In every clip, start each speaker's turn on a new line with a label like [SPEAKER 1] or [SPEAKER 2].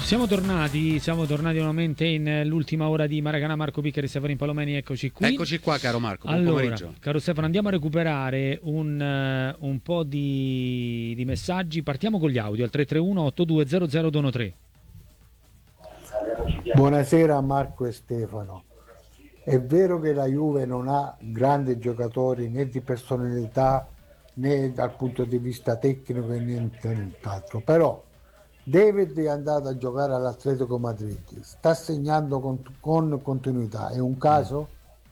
[SPEAKER 1] Siamo tornati nuovamente nell'ultima ora di Maracanã. Marco Piccheri, Stefano Palomeni, eccoci qui.
[SPEAKER 2] Eccoci qua, caro Marco, buon
[SPEAKER 1] allora,
[SPEAKER 2] pomeriggio.
[SPEAKER 1] Caro Stefano, andiamo a recuperare un po' di messaggi. Partiamo con gli audio al 331-8200-213.
[SPEAKER 3] Buonasera Marco e Stefano. È vero che la Juve non ha grandi giocatori né di personalità né dal punto di vista tecnico né nient'altro, però David è andato a giocare all'Atletico Madrid, sta segnando con continuità, è un caso?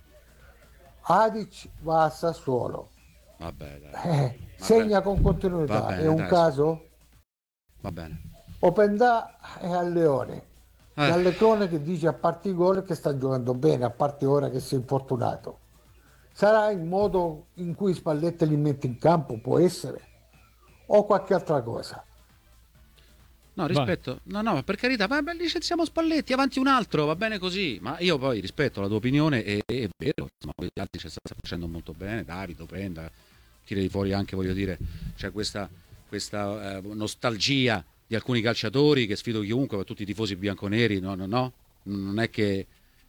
[SPEAKER 3] Adic va a Sassuolo,
[SPEAKER 2] Vabbè, dai.
[SPEAKER 3] segna con continuità,
[SPEAKER 2] bene,
[SPEAKER 3] è un
[SPEAKER 2] dai,
[SPEAKER 3] caso?
[SPEAKER 2] Va bene.
[SPEAKER 3] Openda è al Leone, dalle cronache dice a parte i gol che sta giocando bene, a parte ora che si è infortunato. Sarà il modo in cui Spalletti li mette in campo, può essere, o qualche altra cosa?
[SPEAKER 2] No, rispetto, no, per carità, ma licenziamo Spalletti, avanti un altro, va bene così. Ma io poi rispetto la tua opinione, è vero, insomma, gli altri ci sta facendo molto bene, Davide, Openda, tiri fuori anche, voglio dire, c'è questa nostalgia di alcuni calciatori che sfido chiunque, per tutti i tifosi bianconeri, no, non è che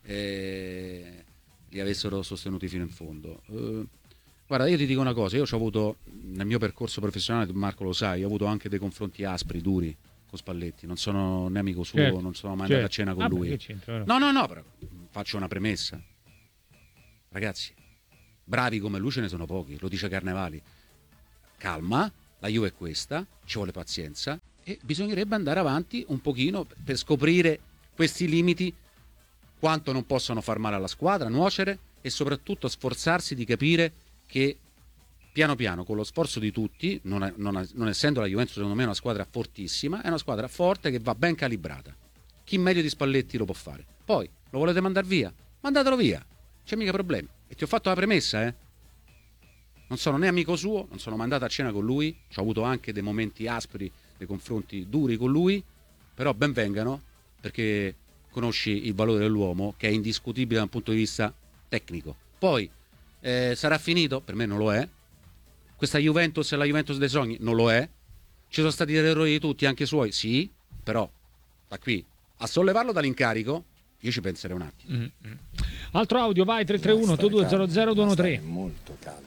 [SPEAKER 2] li avessero sostenuti fino in fondo. Guarda, io ti dico una cosa, io ho avuto, nel mio percorso professionale, Marco lo sai, ho avuto anche dei confronti aspri, duri, con Spalletti, non sono né amico suo,
[SPEAKER 1] certo,
[SPEAKER 2] non sono mai andato a cena con lui. No, però faccio una premessa. Ragazzi, bravi come lui ce ne sono pochi, lo dice Carnevali. Calma, la Juve è questa, ci vuole pazienza e bisognerebbe andare avanti un pochino per scoprire questi limiti, quanto non possono far male alla squadra, nuocere e soprattutto sforzarsi di capire che piano piano, con lo sforzo di tutti, non essendo la Juventus secondo me una squadra fortissima, è una squadra forte che va ben calibrata. Chi meglio di Spalletti lo può fare? Poi, lo volete mandare via? Mandatelo via, c'è mica problema. E ti ho fatto la premessa, non sono né amico suo, non sono mandato a cena con lui, ho avuto anche dei momenti aspri, dei confronti duri con lui, però ben vengano, perché conosci il valore dell'uomo, che è indiscutibile dal punto di vista tecnico. Poi, sarà finito? Per me non lo è. Questa Juventus è la Juventus dei sogni? Non lo è. Ci sono stati degli errori di tutti, anche suoi? Sì, però da qui a sollevarlo dall'incarico io ci penserei un attimo.
[SPEAKER 1] Altro audio, vai, 331-8200-213.
[SPEAKER 4] Molto calmo.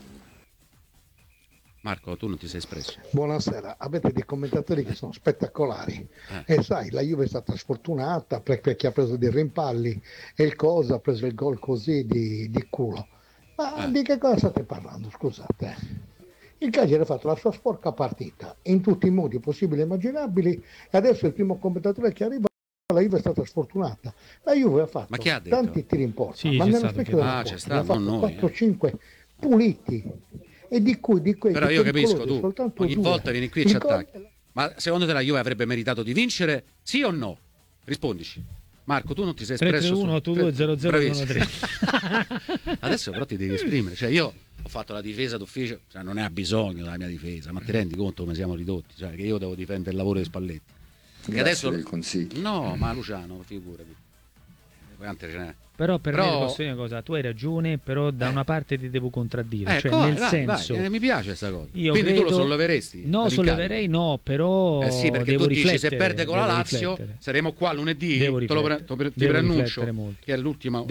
[SPEAKER 2] Marco, tu non ti sei espresso.
[SPEAKER 5] Buonasera, avete dei commentatori che sono spettacolari e sai, la Juve è stata sfortunata perché ha preso dei rimpalli e il Cosa ha preso il gol così di culo. Ma di che cosa state parlando, scusate? Il Cagliari ha fatto la sua sporca partita in tutti i modi possibili e immaginabili e adesso il primo commentatore che arriva, la Juve è stata sfortunata. La Juve ha fatto tanti tiri in porta,
[SPEAKER 1] sì,
[SPEAKER 5] ma nello specchio della
[SPEAKER 2] c'è
[SPEAKER 5] porta
[SPEAKER 2] stato,
[SPEAKER 5] ne ha fatto
[SPEAKER 2] non noi,
[SPEAKER 5] 4-5 puliti e di quei
[SPEAKER 2] però io capisco, tu
[SPEAKER 5] soltanto
[SPEAKER 2] ogni volta vieni qui e ci attacchi. Ma secondo te la Juve avrebbe meritato di vincere? Sì o no? Rispondici. Marco, tu non ti sei espresso
[SPEAKER 1] 331-8200-213.
[SPEAKER 2] Adesso però ti devi esprimere, cioè io ho fatto la difesa d'ufficio, cioè non ne ha bisogno la mia difesa, ma ti rendi conto come siamo ridotti, cioè che io devo difendere il lavoro di Spalletti.
[SPEAKER 4] Grazie
[SPEAKER 2] adesso
[SPEAKER 4] del consiglio.
[SPEAKER 2] No, ma Luciano, figurati. Quante ce n'è?
[SPEAKER 1] Però per me posso dire una cosa, tu hai ragione, però da una parte ti devo contraddire, cioè
[SPEAKER 2] vai,
[SPEAKER 1] nel senso
[SPEAKER 2] mi piace questa cosa.
[SPEAKER 1] Io
[SPEAKER 2] quindi
[SPEAKER 1] credo,
[SPEAKER 2] tu lo solleveresti?
[SPEAKER 1] No, solleverei no, però
[SPEAKER 2] sì, perché
[SPEAKER 1] devo
[SPEAKER 2] tu dici se perde con la Lazio
[SPEAKER 1] riflettere.
[SPEAKER 2] Saremo qua lunedì, ti
[SPEAKER 1] devo
[SPEAKER 2] preannuncio
[SPEAKER 1] molto.
[SPEAKER 2] che è l'ultimo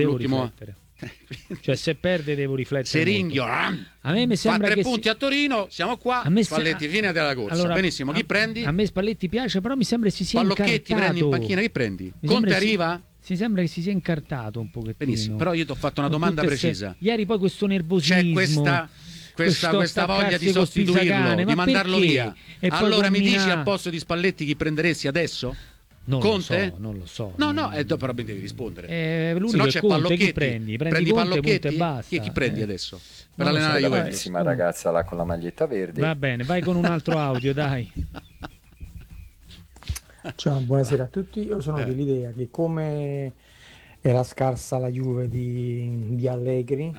[SPEAKER 1] cioè se perde devo riflettere.
[SPEAKER 2] Seringhio,
[SPEAKER 1] a me mi sembra
[SPEAKER 2] fa 3
[SPEAKER 1] che
[SPEAKER 2] punti a Torino, siamo qua. Spalletti, fine della corsa.
[SPEAKER 1] Allora,
[SPEAKER 2] benissimo, chi prendi?
[SPEAKER 1] A me Spalletti piace, però mi sembra che si sia
[SPEAKER 2] Pallocchetti
[SPEAKER 1] incartato.
[SPEAKER 2] prendi in panchina, chi prendi? Conte arriva?
[SPEAKER 1] Si sembra che si sia incartato un pochettino.
[SPEAKER 2] Benissimo, però io ti ho fatto una domanda precisa.
[SPEAKER 1] Ieri poi questo nervosismo,
[SPEAKER 2] c'è questa voglia di sostituirlo, di mandarlo via. Allora mi dici al posto di Spalletti chi prenderesti adesso? Conte?
[SPEAKER 1] Non lo so.
[SPEAKER 2] No, però devi rispondere.
[SPEAKER 1] Se
[SPEAKER 2] no
[SPEAKER 1] c'è
[SPEAKER 2] Pallocchetti.
[SPEAKER 1] Chi prendi? Prendi
[SPEAKER 2] Pallocchetti
[SPEAKER 1] e basta.
[SPEAKER 2] Chi prendi adesso? Per
[SPEAKER 1] Non
[SPEAKER 2] allenare la Juventus?
[SPEAKER 4] Bravissima ragazza là con la maglietta verde.
[SPEAKER 1] Va bene, vai con un altro audio, dai.
[SPEAKER 6] Ciao, buonasera a tutti. Io sono dell'idea che come era scarsa la Juve di Allegri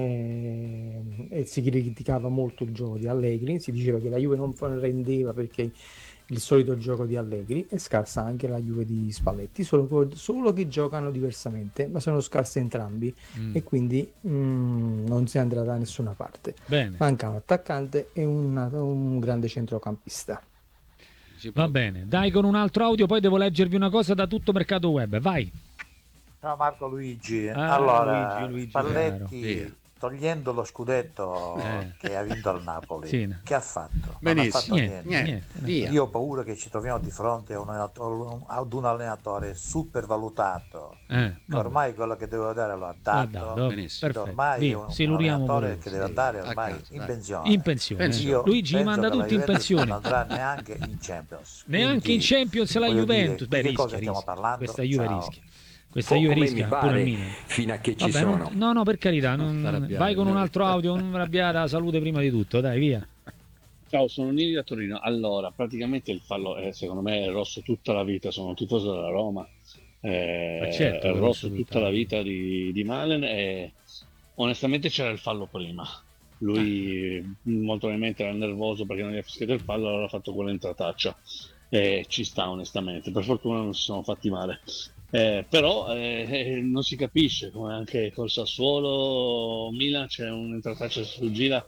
[SPEAKER 6] e si criticava molto il gioco di Allegri, si diceva che la Juve non rendeva perché il solito gioco di Allegri, è scarsa anche la Juve di Spalletti, solo che giocano diversamente, ma sono scarsi entrambi e quindi non si andrà da nessuna parte.
[SPEAKER 1] Bene.
[SPEAKER 6] Manca un attaccante e un grande centrocampista.
[SPEAKER 1] Va bene, dai con un altro audio, poi devo leggervi una cosa da Tutto Mercato Web, vai.
[SPEAKER 7] Ciao Marco Luigi.
[SPEAKER 1] Luigi,
[SPEAKER 7] Spalletti, togliendo lo scudetto che ha vinto al Napoli,
[SPEAKER 1] Sì.
[SPEAKER 7] che ha fatto?
[SPEAKER 2] Benissimo.
[SPEAKER 7] Non ha fatto niente.
[SPEAKER 2] Via.
[SPEAKER 7] Io ho paura che ci troviamo di fronte ad un allenatore supervalutato. Che ormai quello che doveva dare lo ha dato.
[SPEAKER 2] Benissimo.
[SPEAKER 7] Ormai è un allenatore che deve andare ormai in pensione.
[SPEAKER 1] In pensione. Luigi manda tutti in pensione.
[SPEAKER 7] Non andrà neanche in Champions.
[SPEAKER 1] Neanche in Champions la Juventus. Beh,
[SPEAKER 7] di che cosa
[SPEAKER 1] rischia.
[SPEAKER 7] stiamo parlando?
[SPEAKER 1] Questa Juve
[SPEAKER 7] Ciao.
[SPEAKER 1] rischia. Questa Juve rischia pure il Milan.
[SPEAKER 4] Fino a che ci
[SPEAKER 1] Vabbè,
[SPEAKER 4] sono.
[SPEAKER 1] no, per carità, vai con un altro audio, non arrabbiare la salute prima di tutto, dai, via.
[SPEAKER 8] Ciao, sono Nini da Torino. Allora, praticamente il fallo secondo me è rosso tutta la vita, sono un tifoso della Roma,
[SPEAKER 1] certo,
[SPEAKER 8] è rosso tutta la vita di Malen e onestamente c'era il fallo prima. Lui molto probabilmente era nervoso perché non gli ha fischiato il fallo, allora ha fatto quell'entrataccia e ci sta onestamente, per fortuna non si sono fatti male. Però non si capisce, come anche col Sassuolo Milan c'è un'entrataccia su Gila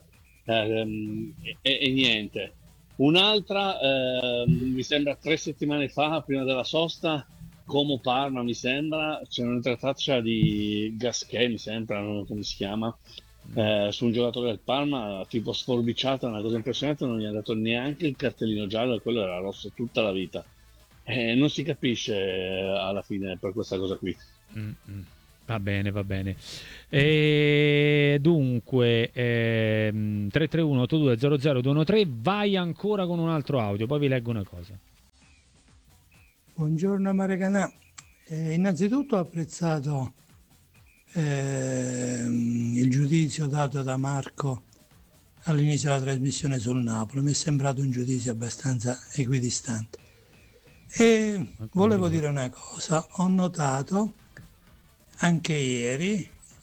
[SPEAKER 8] e niente. Un'altra mi sembra 3 settimane fa, prima della sosta, Como Parma mi sembra, c'è un'entrataccia di Gasquet, mi sembra, non so come si chiama, su un giocatore del Parma, tipo sforbiciata, una cosa impressionante, non gli ha dato neanche il cartellino giallo e quello era rosso tutta la vita. Non si capisce alla fine per questa cosa qui.
[SPEAKER 1] Va bene. Dunque 331 82 00 vai ancora con un altro audio, poi vi leggo una cosa.
[SPEAKER 9] Buongiorno Maracanà. Innanzitutto ho apprezzato il giudizio dato da Marco all'inizio della trasmissione sul Napoli, mi è sembrato un giudizio abbastanza equidistante. E volevo dire una cosa, ho notato anche ieri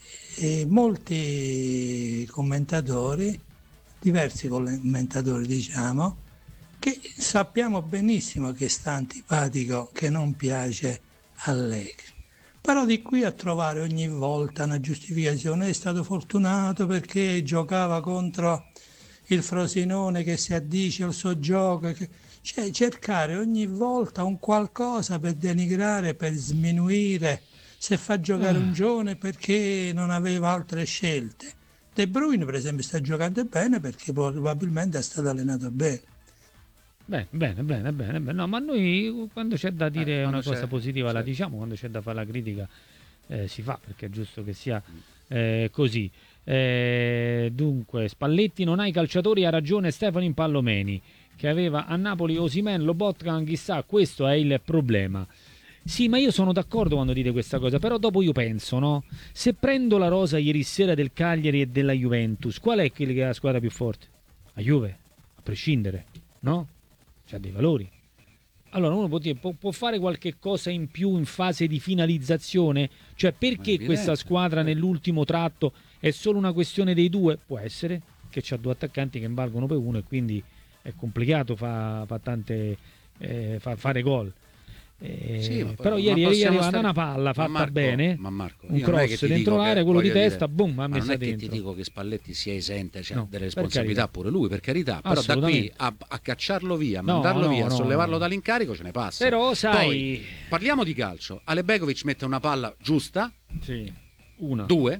[SPEAKER 9] molti commentatori, diversi commentatori diciamo, che sappiamo benissimo che sta antipatico, che non piace Allegri. Però di qui a trovare ogni volta una giustificazione, è stato fortunato perché giocava contro il Frosinone che si addice al suo gioco, cioè cercare ogni volta un qualcosa per denigrare, per sminuire, se fa giocare un giovane perché non aveva altre scelte. De Bruyne per esempio sta giocando bene perché probabilmente è stato allenato bene.
[SPEAKER 1] Bene. No, ma noi quando c'è da dire una cosa positiva la diciamo, quando c'è da fare la critica si fa, perché è giusto che sia così. Dunque, Spalletti non ha i calciatori, ha ragione Stefano Impallomeni, che aveva a Napoli Osimhen, Lobotka, Anghissà, questo è il problema. Sì, ma io sono d'accordo quando dite questa cosa, però dopo io penso, no? Se prendo la rosa ieri sera del Cagliari e della Juventus, qual è quello che è la squadra più forte? La Juve, a prescindere, no? C'ha dei valori. Allora uno può fare qualche cosa in più in fase di finalizzazione? Cioè perché questa squadra nell'ultimo tratto è solo una questione dei due? Può essere che c'ha 2 attaccanti che valgono per uno e quindi è complicato fare gol. Però ieri è arrivata una palla fatta bene, un cross dentro l'area, quello di testa, boom, ha messa dentro.
[SPEAKER 2] Non è che ti dico che Spalletti sia esente, delle responsabilità pure lui, per carità, però da qui a cacciarlo via, mandarlo via, a sollevarlo dall'incarico ce ne passa.
[SPEAKER 1] Però sai,
[SPEAKER 2] poi parliamo di calcio. Alebegovic mette una palla giusta, due,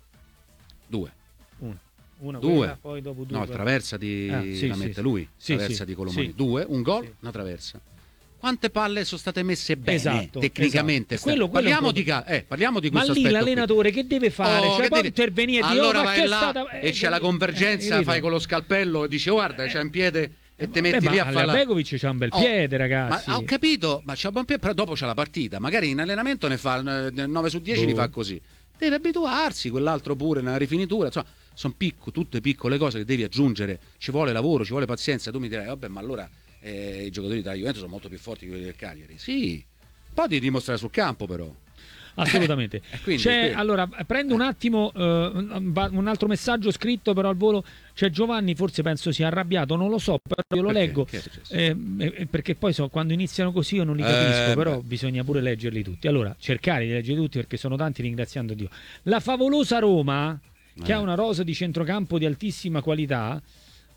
[SPEAKER 1] poi dopo due,
[SPEAKER 2] no, traversa la mette lui, traversa di Colomani, 2, un gol, una traversa. Quante palle sono state messe bene tecnicamente?
[SPEAKER 1] Quello
[SPEAKER 2] parliamo di questo
[SPEAKER 1] ma lì l'allenatore che deve fare? Cioè poi intervenire e dire
[SPEAKER 2] allora vai là e c'è la convergenza, fai con lo scalpello e dici guarda c'è un piede e te metti lì a fare
[SPEAKER 1] Begovic c'ha un bel piede, ragazzi.
[SPEAKER 2] Ma ho capito, ma c'ha un buon piede, però dopo c'è la partita, magari in allenamento ne fa 9 su 10 li fa così. Deve abituarsi, quell'altro pure nella rifinitura, insomma, sono tutte piccole cose che devi aggiungere, ci vuole lavoro, ci vuole pazienza. Tu mi dirai vabbè, ma allora i giocatori della Juventus sono molto più forti che quelli del Cagliari. Sì, poi devi dimostrare sul campo però.
[SPEAKER 1] Assolutamente. Allora prendo un attimo un altro messaggio scritto però al volo. C'è Giovanni, forse penso sia arrabbiato, non lo so, però io lo leggo perché poi quando iniziano così io non li capisco, però bisogna pure leggerli tutti. Allora cercare di leggerli tutti perché sono tanti, ringraziando Dio. La favolosa Roma, che ha una rosa di centrocampo di altissima qualità,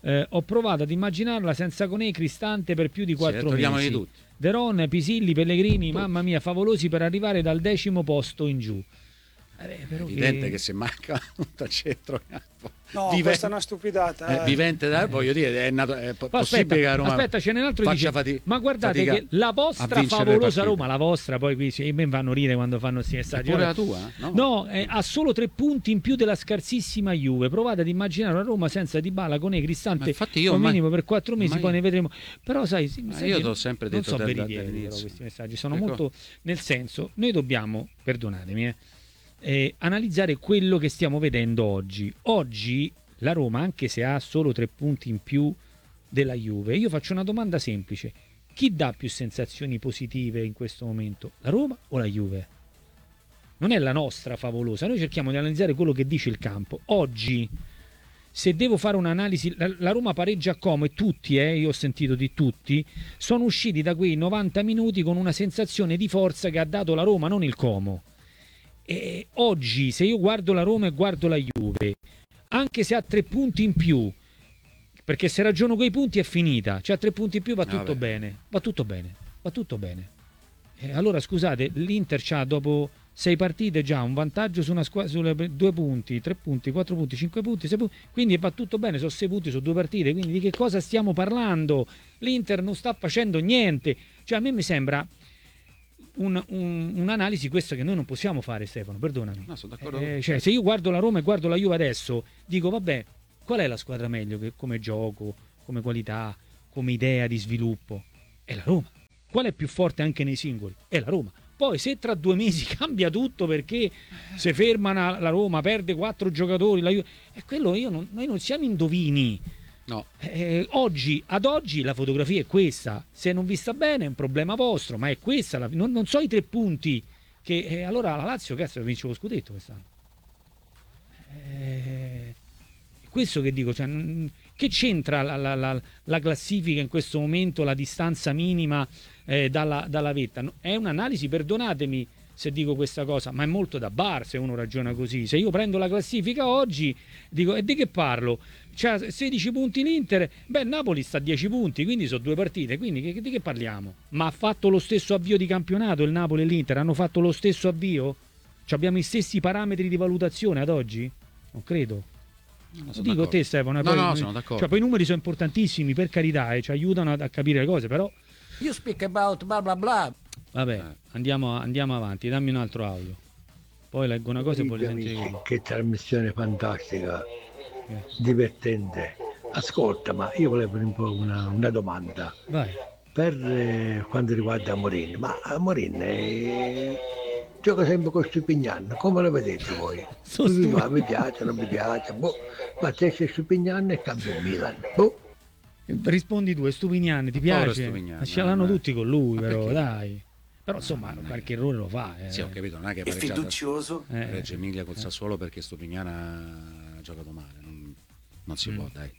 [SPEAKER 1] Ho provato ad immaginarla senza Koné, Cristante per più di 4 mesi.
[SPEAKER 2] Tutti.
[SPEAKER 1] Deron, Pisilli, Pellegrini, mamma mia, favolosi per arrivare dal 10° posto in giù.
[SPEAKER 2] È evidente che se manca un centrocampo
[SPEAKER 10] questa è una stupidata.
[SPEAKER 2] Vivente voglio dire, è possibile che Roma
[SPEAKER 1] aspetta, c'è un altro che dice, ma guardate che la vostra favolosa Roma, la vostra, poi qui e me vanno a ridere quando fanno questi messaggi.
[SPEAKER 2] Pure la tua?
[SPEAKER 1] No, ha solo 3 punti in più della scarsissima Juve. Provate ad immaginare una Roma senza Dybala, Koné, Cristante come minimo per 4 mesi, poi ne vedremo. Però sai,
[SPEAKER 2] io t'ho sempre detto
[SPEAKER 1] non so veritieri però questi messaggi, sono molto nel senso, noi dobbiamo, perdonatemi, analizzare quello che stiamo vedendo oggi. Oggi la Roma, anche se ha solo 3 punti in più della Juve, io faccio una domanda semplice: chi dà più sensazioni positive in questo momento, la Roma o la Juve? Non è la nostra favolosa, noi cerchiamo di analizzare quello che dice il campo. Oggi, se devo fare un'analisi, la Roma pareggia a Como e tutti, io ho sentito di tutti, sono usciti da quei 90 minuti con una sensazione di forza che ha dato la Roma, non il Como. E oggi, se io guardo la Roma e guardo la Juve, anche se ha 3 punti in più, perché se ragiono quei punti è finita, cioè 3 punti in più va tutto bene, va tutto bene. Allora scusate, l'Inter c'ha dopo 6 partite già un vantaggio su una squadra, sulle 2 punti, 3 punti, 4 punti, 5 punti, 6 punti, quindi va tutto bene, sono 6 punti su 2 partite, quindi di che cosa stiamo parlando? L'Inter non sta facendo niente, cioè a me mi sembra un'analisi questa che noi non possiamo fare, Stefano, perdonami.
[SPEAKER 2] No, sono d'accordo.
[SPEAKER 1] Cioè, se io guardo la Roma e guardo la Juve adesso, dico vabbè, qual è la squadra meglio come gioco, come qualità, come idea di sviluppo? È la Roma. Qual è più forte anche nei singoli? È la Roma. Poi se tra 2 mesi cambia tutto perché se fermano la Roma, perde 4 giocatori, la Juve, e quello noi non siamo indovini.
[SPEAKER 2] No.
[SPEAKER 1] Ad oggi la fotografia è questa. Se non vi sta bene è un problema vostro, ma è questa. Non so i 3 punti che allora la Lazio cazzo vince lo scudetto quest'anno. Questo che dico, cioè, che c'entra la classifica in questo momento, la distanza minima dalla vetta? È un'analisi, perdonatemi se dico questa cosa, ma è molto da bar se uno ragiona così. Se io prendo la classifica oggi, dico, e di che parlo? C'ha 16 punti l'Inter, Napoli sta a 10 punti, quindi sono 2 partite, quindi di che parliamo? Ma ha fatto lo stesso avvio di campionato il Napoli e l'Inter? Hanno fatto lo stesso avvio? Abbiamo i stessi parametri di valutazione ad oggi? Non credo. Dico a te, Stefano.
[SPEAKER 2] Sono d'accordo.
[SPEAKER 1] Cioè, poi i numeri sono importantissimi, per carità, ci aiutano a capire le cose, però...
[SPEAKER 11] You speak about bla bla bla.
[SPEAKER 1] Vabbè, andiamo avanti, dammi un altro audio. Poi leggo una cosa e voglio sentire.
[SPEAKER 12] Che trasmissione fantastica, divertente. Ascolta, ma io volevo un po' una domanda.
[SPEAKER 1] Vai.
[SPEAKER 12] Per quanto riguarda Amorim, ma Amorim gioca sempre con Stupignan, come lo vedete voi? Mi piace, non mi piace, ma se c'è Stupignan e cambia il Milan.
[SPEAKER 1] Rispondi tu, è Stupignan, ti piace? Ce l'hanno tutti con lui, però
[SPEAKER 2] perché?
[SPEAKER 1] Dai. Però insomma qualche errore lo fa.
[SPEAKER 2] Sì, ho capito, non è che
[SPEAKER 11] è fiducioso.
[SPEAKER 2] Reggio Emilia col Sassuolo perché Stupignan ha giocato male, non si può, dai.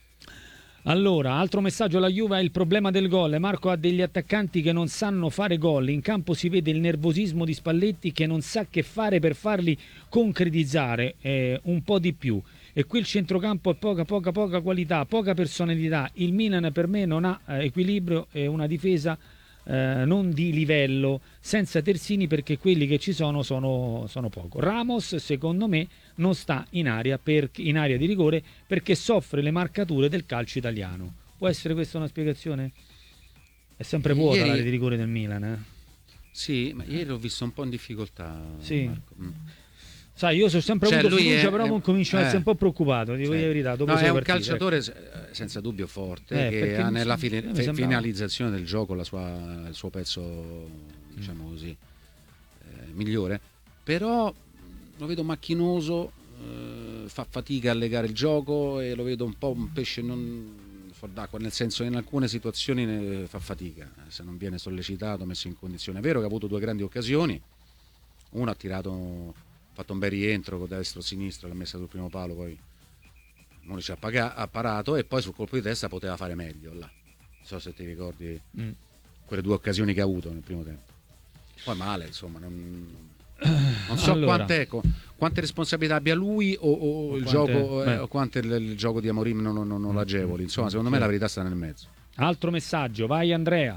[SPEAKER 1] Allora, altro messaggio alla Juve è il problema del gol. Marco ha degli attaccanti che non sanno fare gol. In campo si vede il nervosismo di Spalletti che non sa che fare per farli concretizzare un po' di più. E qui il centrocampo è poca qualità, poca personalità. Il Milan per me non ha equilibrio e una difesa non di livello, senza terzini, perché quelli che ci sono poco. Ramos secondo me non sta in area di rigore perché soffre le marcature del calcio italiano. Può essere questa una spiegazione? È sempre vuota l'area di rigore del Milan,
[SPEAKER 2] Sì, ma ieri l'ho visto un po' in difficoltà,
[SPEAKER 1] sì.
[SPEAKER 2] Marco.
[SPEAKER 1] Sai, io sono sempre avuto fiducia, però comincio a essere un po' preoccupato, dico la verità.
[SPEAKER 2] È un calciatore senza dubbio forte, che ha nella finalizzazione del gioco il suo pezzo, diciamo così, migliore, però lo vedo macchinoso, fa fatica a legare il gioco e lo vedo un po' un pesce non fuor d'acqua, nel senso che in alcune situazioni fa fatica, se non viene sollecitato, messo in condizione. È vero che ha avuto 2 grandi occasioni, uno ha fatto un bel rientro con destro-sinistro, l'ha messa sul primo palo, poi Monici ha parato e poi sul colpo di testa poteva fare meglio là. Non so se ti ricordi quelle 2 occasioni che ha avuto nel primo tempo. Poi male, insomma, Non so
[SPEAKER 1] allora,
[SPEAKER 2] quante responsabilità abbia lui o il gioco, o quante il gioco di Amorim non l'agevoli. Insomma, secondo me la verità sta nel mezzo.
[SPEAKER 1] Altro messaggio, vai Andrea.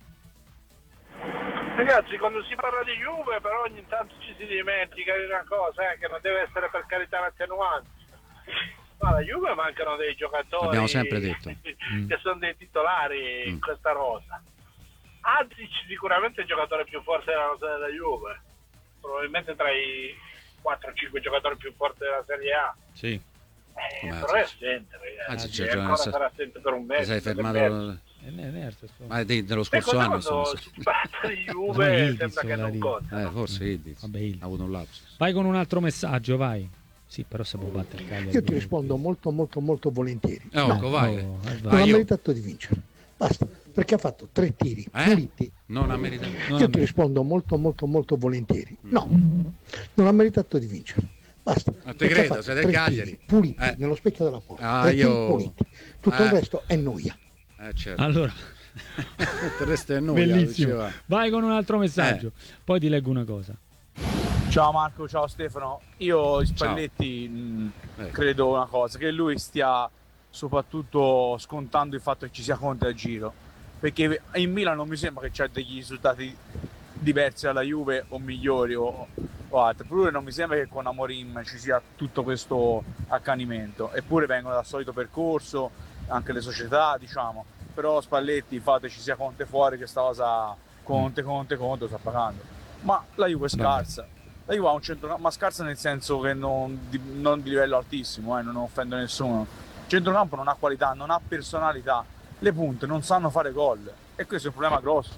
[SPEAKER 13] Ragazzi, quando si parla di Juve però ogni tanto ci si dimentica di una cosa, che non deve essere per carità l'attenuante. Ma alla Juve mancano dei giocatori,
[SPEAKER 2] l'abbiamo sempre detto,
[SPEAKER 13] che sono dei titolari in questa rosa. Adric sicuramente è il giocatore più forte della rosa della Juve, probabilmente tra i 4-5 giocatori più forti della Serie A.
[SPEAKER 1] Sì.
[SPEAKER 13] Però è assente, ragazzi. Ancora sarà assente per un mese.
[SPEAKER 2] Sei fermato dello scorso anno.
[SPEAKER 13] Si parla di Juve sembra che non conta.
[SPEAKER 2] Forse ha avuto un lapsus.
[SPEAKER 1] Vai con un altro messaggio, vai. Sì, però se può battere il Cagliari.
[SPEAKER 5] Io ti rispondo molto molto molto volentieri.
[SPEAKER 2] Vai.
[SPEAKER 5] Non ha meritato di vincere. Basta, perché ha fatto 3 tiri puliti.
[SPEAKER 2] Non ha meritato.
[SPEAKER 5] Io ti rispondo molto molto molto volentieri. No, non ha meritato di vincere. Basta.
[SPEAKER 2] Ma te credo, sei del Cagliari.
[SPEAKER 5] Puliti nello specchio della porta. Puliti. Tutto il resto è noia.
[SPEAKER 2] Certo.
[SPEAKER 1] Allora,
[SPEAKER 2] tutto il resto è noia.
[SPEAKER 1] Bellissimo. Vai con un altro messaggio. Poi ti leggo una cosa.
[SPEAKER 14] Ciao Marco, ciao Stefano. Io Spalletti credo una cosa, che lui stia soprattutto scontando il fatto che ci sia Conte a giro, perché in Milan non mi sembra che c'è degli risultati diversi dalla Juve o migliori o altri, pure non mi sembra che con Amorim ci sia tutto questo accanimento, eppure vengono dal solito percorso anche le società, diciamo, però Spalletti il fatto che ci sia Conte fuori, che sta cosa Conte lo sta pagando, ma la Juve è scarsa. La Juve ha un centrocampo, ma scarsa nel senso che non di livello altissimo, non offendo nessuno. Il centrocampo non ha qualità, non ha personalità, le punte non sanno fare gol e questo è un problema grosso.